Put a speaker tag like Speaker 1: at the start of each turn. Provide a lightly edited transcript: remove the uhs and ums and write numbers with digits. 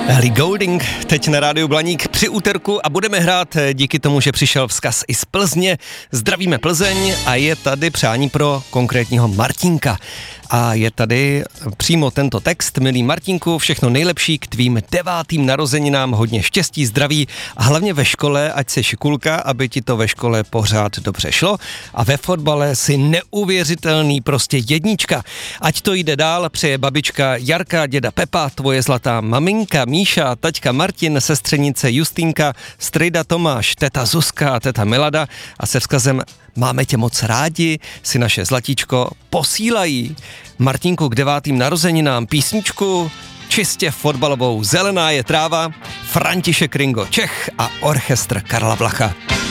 Speaker 1: Ellie Goulding, teď na rádiu Blaník při úterku a budeme hrát díky tomu, že přišel vzkaz i z Plzně. Zdravíme Plzeň a je tady přání pro konkrétního Martinka. A je tady přímo tento text. Milý Martinku, všechno nejlepší k tvým 9. narozeninám, hodně štěstí, zdraví a hlavně ve škole, ať jsi šikulka, aby ti to ve škole pořád dobře šlo. A ve fotbale si neuvěřitelný, prostě jednička. Ať to jde dál, přeje babička Jarka, děda Pepa, tvoje zlatá maminka Míša, taťka Martin, sestřenice Justínka, strejda Tomáš, teta Zuzka, teta Milada a se vzkazem máme tě moc rádi, si naše zlatíčko posílají Martinku k 9. narozeninám písničku čistě fotbalovou Zelená je tráva, František Ringo Čech a orchestr Karla Vlacha.